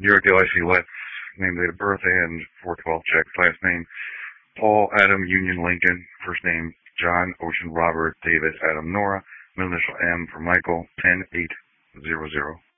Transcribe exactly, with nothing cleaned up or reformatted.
New York Dale I C Let's, name, date of birth, and four twelve check. Last name, Paul Adam Union Lincoln. First name, John Ocean Robert David Adam Nora. Middle initial M for Michael, ten eight zero zero.